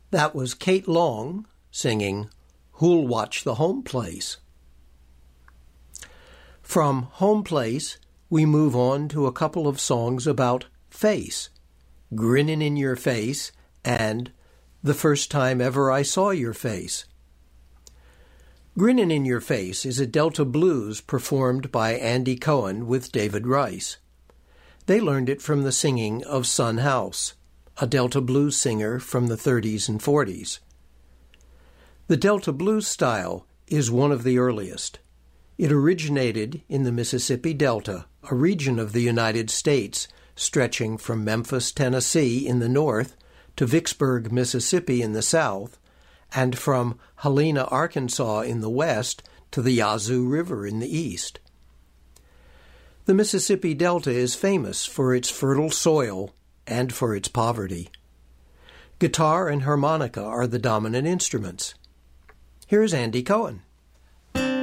That was Kate Long singing Who'll Watch the Home Place? From Home Place, we move on to a couple of songs about face, Grinnin' in Your Face and The First Time Ever I Saw Your Face. Grinnin' in Your Face is a Delta blues performed by Andy Cohen with David Rice. They learned it from the singing of Son House, a Delta blues singer from the 30s and 40s. The Delta blues style is one of the earliest. It originated in the Mississippi Delta, a region of the United States stretching from Memphis, Tennessee in the north to Vicksburg, Mississippi in the south, and from Helena, Arkansas in the west to the Yazoo River in the east. The Mississippi Delta is famous for its fertile soil and for its poverty. Guitar and harmonica are the dominant instruments. Here's Andy Cohen.